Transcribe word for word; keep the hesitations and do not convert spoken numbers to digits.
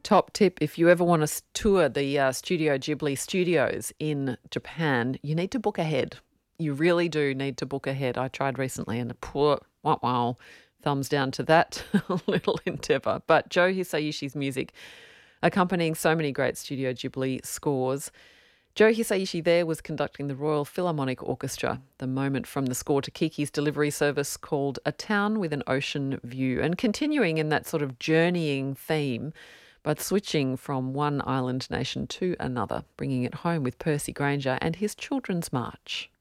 Top tip, if you ever want to s- tour the uh, Studio Ghibli studios in Japan, you need to book ahead. You really do need to book ahead. I tried recently and poor, wow, wow, thumbs down to that little endeavour. But Joe Hisayushi's music accompanying so many great Studio Ghibli scores. Joe Hisaishi there was conducting the Royal Philharmonic Orchestra, the moment from the score to Kiki's delivery service called A Town with an Ocean View, and continuing in that sort of journeying theme, but switching from one island nation to another, bringing it home with Percy Granger and his Children's March.